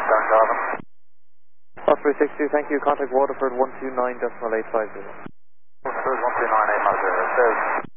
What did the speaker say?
Osprey 62, thank you. Contact Waterford 129.850. Waterford 129.850. Says